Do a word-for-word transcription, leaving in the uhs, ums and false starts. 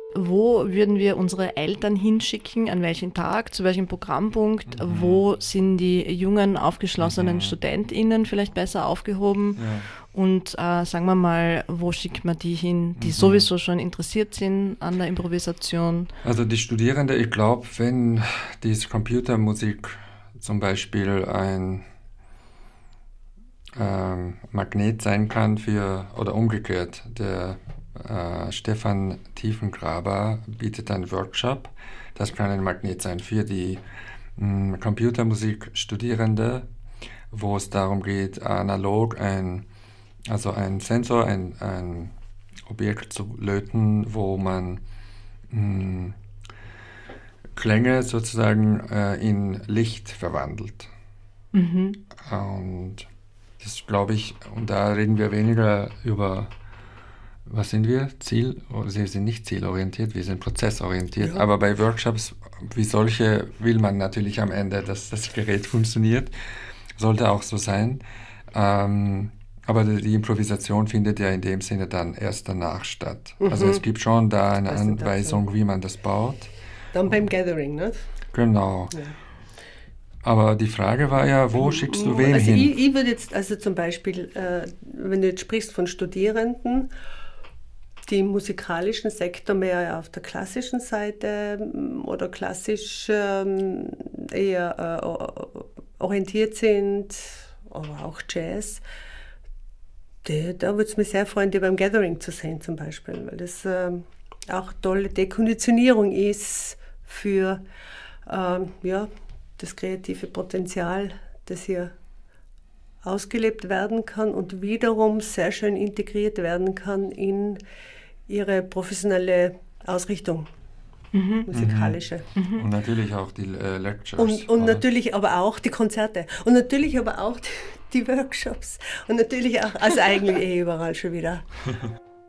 Wo würden wir unsere Eltern hinschicken, an welchen Tag, zu welchem Programmpunkt, mhm. wo sind die jungen, aufgeschlossenen mhm. StudentInnen vielleicht besser aufgehoben ja. und äh, sagen wir mal, wo schickt man die hin, die mhm. sowieso schon interessiert sind an der Improvisation? Also die Studierenden, ich glaube, wenn diese Computermusik zum Beispiel ein ähm, Magnet sein kann für, oder umgekehrt, der Uh, Stefan Tiefengraber bietet einen Workshop. Das kann ein Magnet sein für die mh, Computermusikstudierende, wo es darum geht, analog ein, also ein Sensor, ein, ein Objekt zu löten, wo man mh, Klänge sozusagen äh, in Licht verwandelt. Mhm. Und das glaube ich, und da reden wir weniger über was sind wir? Ziel? Sie sind nicht zielorientiert, wir sind prozessorientiert. Ja. Aber bei Workshops wie solche will man natürlich am Ende, dass das Gerät funktioniert. Sollte auch so sein. Ähm, aber die, die Improvisation findet ja in dem Sinne dann erst danach statt. Mhm. Also es gibt schon da eine Anweisung, wie man das baut. Dann beim Gathering, ne? Genau. Ja. Aber die Frage war ja, wo schickst du wen also hin? Ich, ich würde jetzt, also zum Beispiel, äh, wenn du jetzt sprichst von Studierenden, die im musikalischen Sektor mehr auf der klassischen Seite oder klassisch ähm, eher äh, orientiert sind, aber auch Jazz, die, da würde es mich sehr freuen, die beim Gathering zu sehen zum Beispiel, weil das äh, auch tolle Dekonditionierung ist für äh, ja, das kreative Potenzial, das hier ausgelebt werden kann und wiederum sehr schön integriert werden kann in ihre professionelle Ausrichtung, mhm. musikalische. Mhm. Und natürlich auch die äh, Lectures. Und, und natürlich aber auch die Konzerte. Und natürlich aber auch die, die Workshops. Und natürlich auch, also eigentlich eh überall schon wieder.